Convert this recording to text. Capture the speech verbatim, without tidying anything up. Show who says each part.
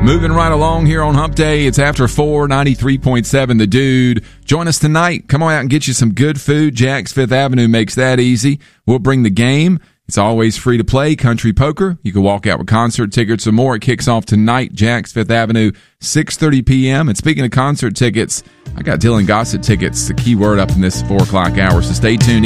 Speaker 1: Moving right along here on Hump Day. It's after four, ninety-three point seven The Dude. Join us tonight. Come on out and get you some good food. Jack's Fifth Avenue makes that easy. We'll bring the game. It's always free to play. Country Poker. You can walk out with concert tickets and more. It kicks off tonight. Jack's Fifth Avenue, six thirty p.m. And speaking of concert tickets, I got Dylan Gossett tickets, the key word up in this four o'clock hour. So stay tuned in.